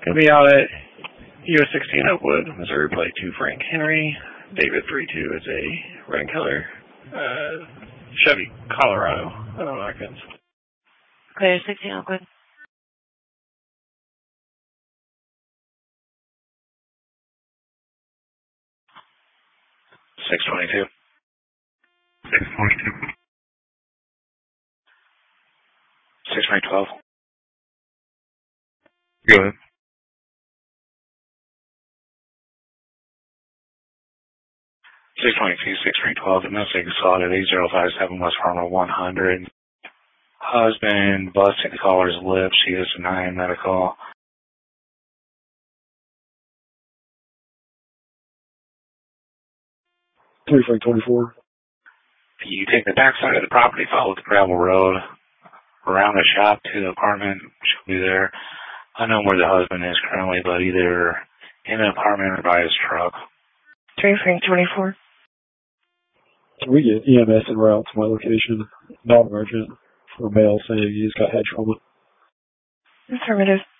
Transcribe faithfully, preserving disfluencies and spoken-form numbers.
Gonna be out at U S sixteen Oakwood, Missouri Plate two Frank Henry. David three two is a red and color uh, Chevy Colorado. I don't know Atkins. Clear sixteen Oakwood. six twenty-two. six twenty-two. six three twelve. Go ahead. six twenty-two, six three twelve, domestic assault at eight zero five seven West Farmer one hundred. Husband busted caller's lips. She is denying medical. three Frank twenty-four. You take the backside of the property, follow the gravel road, around the shop to the apartment. She'll be there. I know where the husband is currently, but either in the apartment or by his truck. three Frank twenty-four. Can we get E M S en route to my location? Non-emergent for a male saying he's got head trauma. Affirmative.